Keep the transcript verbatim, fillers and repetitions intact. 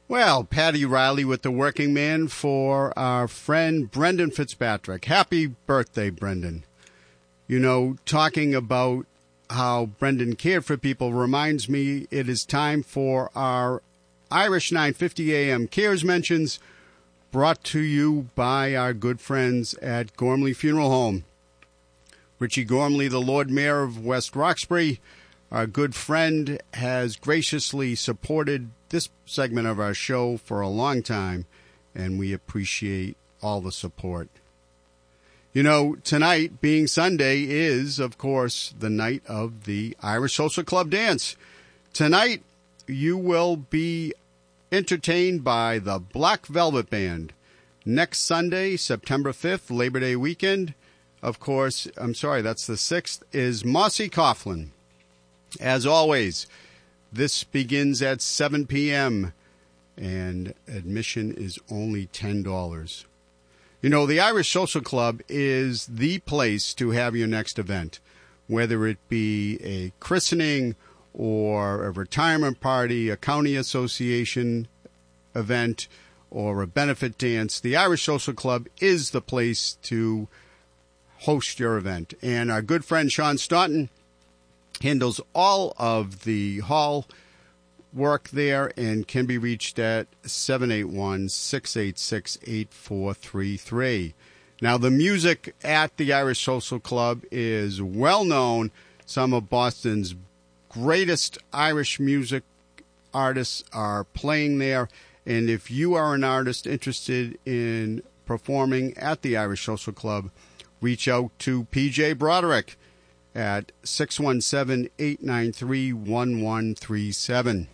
Well, Patty Riley with the Working Man for our friend Brendan Fitzpatrick. Happy birthday, Brendan. You know, talking about how Brendan cared for people reminds me it is time for our Irish nine fifty A M Cares Mentions, brought to you by our good friends at Gormley Funeral Home. Richie Gormley, the Lord Mayor of West Roxbury, our good friend, has graciously supported this segment of our show for a long time, and we appreciate all the support. You know, tonight, being Sunday, is, of course, the night of the Irish Social Club Dance. Tonight, you will be entertained by the Black Velvet Band. Next Sunday, September fifth, Labor Day weekend, of course, I'm sorry, that's the sixth, is Mossy Coughlin. As always, this begins at seven p.m., and admission is only ten dollars. You know, the Irish Social Club is the place to have your next event, whether it be a christening or a retirement party, a county association event, or a benefit dance. The Irish Social Club is the place to host your event. And our good friend Sean Staunton handles all of the hall work there and can be reached at seven eight one, six eight six, eight four three three. Now, the music at the Irish Social Club is well known. Some of Boston's greatest Irish music artists are playing there. And if you are an artist interested in performing at the Irish Social Club, reach out to P J Broderick at six one seven, eight nine three, one one three seven.